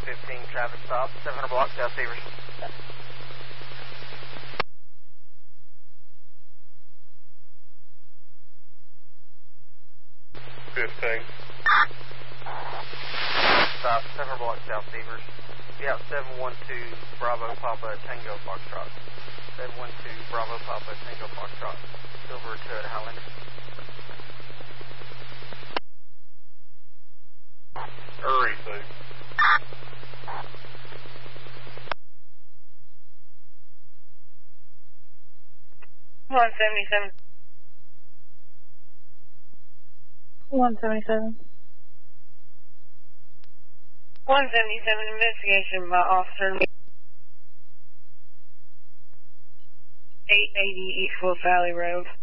15 traffic stop, 700 block, South Severs. 15. Stop, 700 block, South Severs. Yeah, 712 Bravo Papa Tango Foxtrot. 712 Bravo Papa Tango Foxtrot. Silver to Highlander. Hurry, please. 177. 177. 177, investigation by officer 880 East Wolf Valley Road.